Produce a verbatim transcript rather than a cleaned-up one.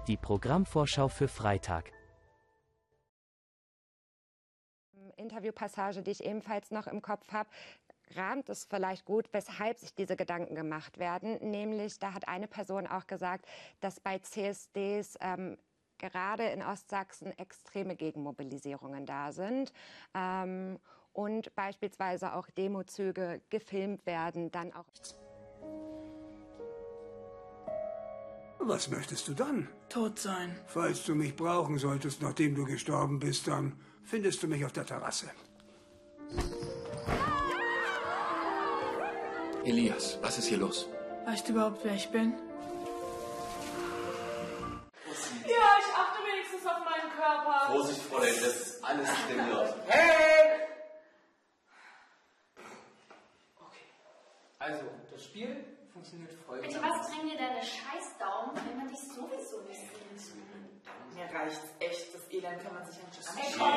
Die Programmvorschau für Freitag. Interviewpassage, die ich ebenfalls noch im Kopf habe, rahmt es vielleicht gut, weshalb sich diese Gedanken gemacht werden. Nämlich, da hat eine Person auch gesagt, dass bei C S Ds ähm, gerade in Ostsachsen extreme Gegenmobilisierungen da sind ähm, und beispielsweise auch Demozüge gefilmt werden, dann auch... Was möchtest du dann? Tot sein. Falls du mich brauchen solltest, nachdem du gestorben bist, dann findest du mich auf der Terrasse. Elias, was ist hier los? Weißt du überhaupt, wer ich bin? Ja, ich achte wenigstens auf meinen Körper. Vorsicht, Fräulein, das ist alles trainiert. Hey! Okay, also das Spiel funktioniert folgendermaßen. Bitte, was bringen dir deine Scheißdaumen, wenn man dich sowieso nicht sieht? Mir reicht's echt, das Elend kann man sich an. Ey, komm,